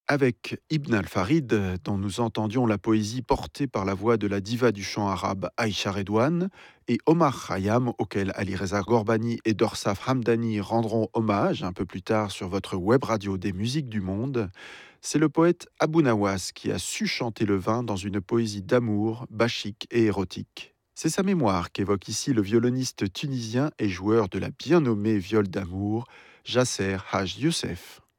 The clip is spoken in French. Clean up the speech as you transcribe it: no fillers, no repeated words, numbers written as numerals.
Avec Ibn al-Farid, dont nous entendions la poésie portée par la voix de la diva du chant arabe Aïcha Redouane, et Omar Khayyam, auquel Ali Reza Gorbani et Dorsaf Hamdani rendront hommage un peu plus tard sur votre web radio des musiques du monde, c'est le poète Abou Nawas qui a su chanter le vin dans une poésie d'amour, bachique et érotique. C'est sa mémoire qu'évoque ici le violoniste tunisien et joueur de la bien nommée viole d'amour, Jasser Haj Youssef.